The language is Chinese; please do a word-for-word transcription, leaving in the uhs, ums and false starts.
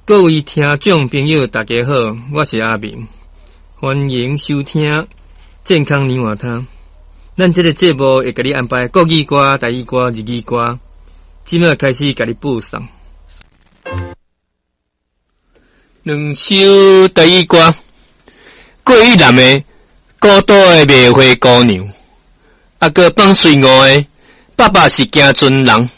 各位听众朋友，大家好，我是阿明，欢迎收听健康年华汤。咱这个节目会给你安排国语歌、台语歌、日语歌，即马开始给你播送。两首台语歌，过于南的孤岛的卖花姑娘，啊个放水牛的爸爸是行船人。